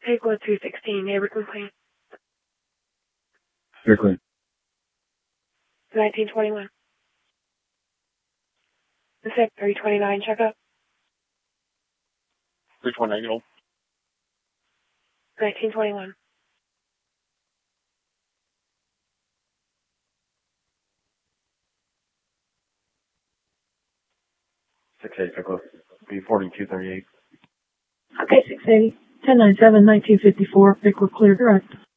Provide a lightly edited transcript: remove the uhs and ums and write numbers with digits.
Aqua 216, neighbor complaint. You're clean. 1921. The SIP 329 checkup. 329, hold. 1921. Six-eight, pick up. B4238. Okay, 680. 1097, 1954. Pickwick clear direct.